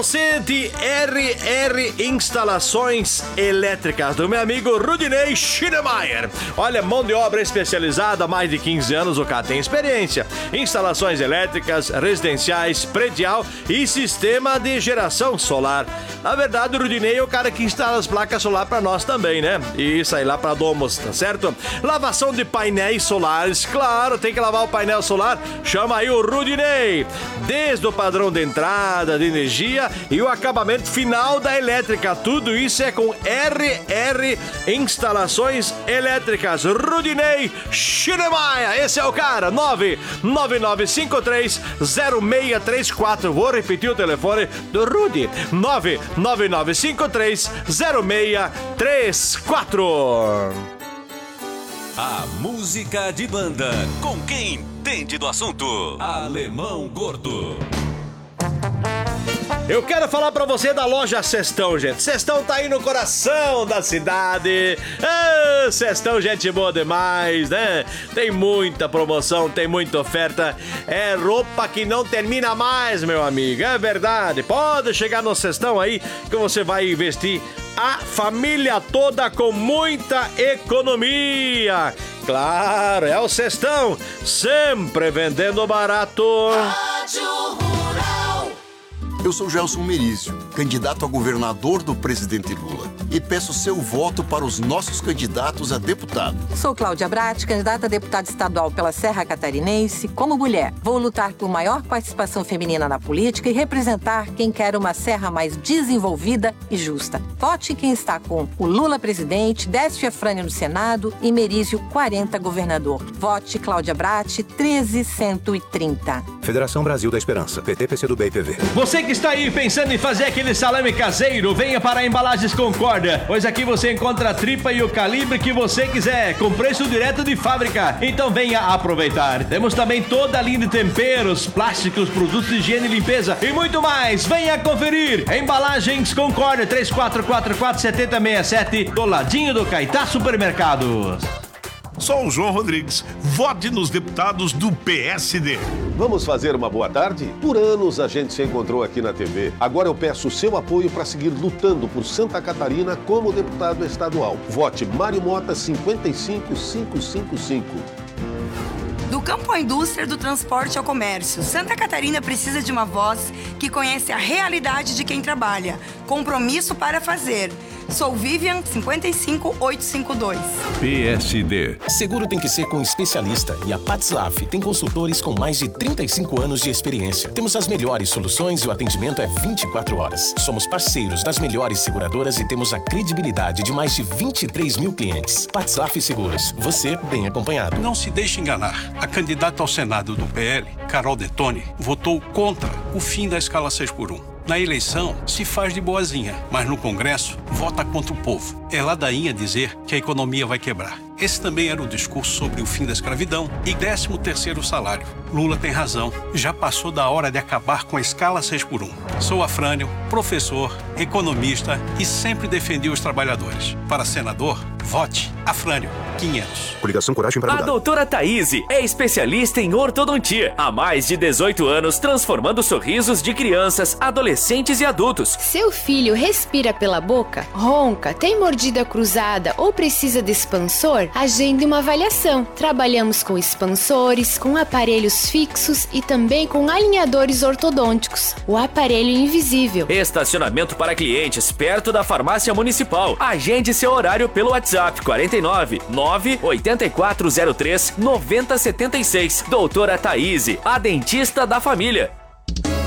Você de RR Instalações Elétricas, do meu amigo Rudinei Schienemeyer. Olha, mão de obra especializada há mais de 15 anos, o cara tem experiência. Instalações elétricas, residenciais, predial e sistema de geração solar. Na verdade, o Rudinei é o cara que instala as placas solar pra nós também, né? E isso aí lá pra Domos, tá certo? Lavação de painéis solares, claro, tem que lavar o painel solar, chama aí o Rudinei. Desde o padrão de entrada, de energia e o acabamento final da elétrica. Tudo isso é com RR Instalações Elétricas. Rudinei Schienemeyer, esse é o cara. 999530634. Vou repetir o telefone do Rudy. 999530634. A música de banda com quem entende do assunto. Alemão Gordo. Eu quero falar pra você da loja Sestão, gente. Sestão tá aí no coração da cidade. Sestão, gente boa demais, né? Tem muita promoção, tem muita oferta. É roupa que não termina mais, meu amigo. É verdade. Pode chegar no Sestão aí que você vai vestir a família toda com muita economia. Claro, é o Sestão, sempre vendendo barato. Rádio Rural. Eu sou Gelson Merizio, candidato a governador do presidente Lula, e peço seu voto para os nossos candidatos a deputado. Sou Cláudia Bratti, candidata a deputada estadual pela Serra Catarinense. Como mulher, vou lutar por maior participação feminina na política e representar quem quer uma Serra mais desenvolvida e justa. Vote quem está com o Lula presidente, Décio Efrânio no Senado e Merizio 40 governador. Vote Cláudia Bratti 13130. Federação Brasil da Esperança, PT, PCdoB e PV. Você que está aí pensando em fazer aquele salame caseiro, venha para a Embalagens Concórdia, pois aqui você encontra a tripa e o calibre que você quiser, com preço direto de fábrica. Então venha aproveitar. Temos também toda a linha de temperos, plásticos, produtos de higiene e limpeza e muito mais. Venha conferir. Embalagens Concórdia, 3444-7067, do ladinho do Caetá Supermercados. Sou o João Rodrigues. Vote nos deputados do PSD. Vamos fazer uma boa tarde? Por anos a gente se encontrou aqui na TV. Agora eu peço o seu apoio para seguir lutando por Santa Catarina como deputado estadual. Vote Mário Mota 55555. Do campo à indústria, do transporte ao comércio, Santa Catarina precisa de uma voz que conhece a realidade de quem trabalha. Compromisso para fazer. Sou Vivian 55852. PSD. Seguro tem que ser com especialista e a Patslaf tem consultores com mais de 35 anos de experiência. Temos as melhores soluções e o atendimento é 24 horas. Somos parceiros das melhores seguradoras e temos a credibilidade de mais de 23 mil clientes. Patslaf Seguros, você bem acompanhado. Não se deixe enganar. A candidata ao Senado do PL, Carol Detoni, votou contra o fim da escala 6x1. Na eleição, se faz de boazinha, mas no Congresso, vota contra o povo. É ladainha dizer que a economia vai quebrar. Esse também era o discurso sobre o fim da escravidão e 13º salário. Lula tem razão. Já passou da hora de acabar com a escala 6x1. Sou Afrânio, professor, economista e sempre defendi os trabalhadores. Para senador, vote Afrânio 500. Coligação Coragem para Mudar. A doutora Thaíse é especialista em ortodontia. Há mais de 18 anos, transformando sorrisos de crianças, adolescentes e adultos. Seu filho respira pela boca, ronca, tem mordida cruzada ou precisa de expansor? Agende uma avaliação. Trabalhamos com expansores, com aparelhos fixos e também com alinhadores ortodônticos. O aparelho invisível. Estacionamento para clientes perto da farmácia municipal. Agende seu horário pelo WhatsApp 49 98403 9076. Doutora Thaíse, a dentista da família.